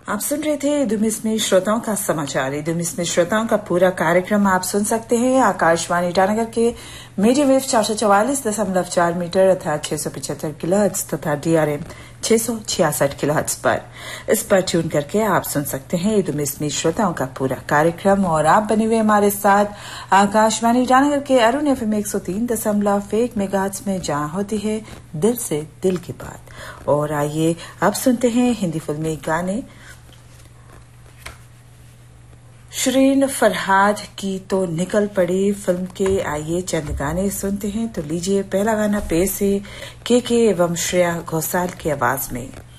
आप सुन रहे थे ईद-उल-मिस में श्रोताओं का समाचार। ईद-उल-मिस में श्रोताओं का पूरा कार्यक्रम आप सुन सकते हैं आकाशवाणी ईटानगर के मीडियम वेव 444.4 मीटर अर्थात 675 किलोहर्ट्ज तथा DRM 666 किलोहर्ट्ज पर। इस पर ट्यून करके आप सुन सकते हैं ईद-उल-मिस में श्रोताओं का पूरा कार्यक्रम। और आप बने हुए हमारे साथ आकाशवाणी ईटानगर के अरुण FM 103.1 मेगाहर्ट्ज में, जहां होती है दिल से दिल की बात। और आइए अब सुनते हैं हिंदी फिल्मी गाने। शिरीन फरहाद की तो निकल पड़ी फिल्म के आइए चंद गाने सुनते हैं। तो लीजिए पहला गाना पेश है के एवं श्रेया घोषाल की आवाज में।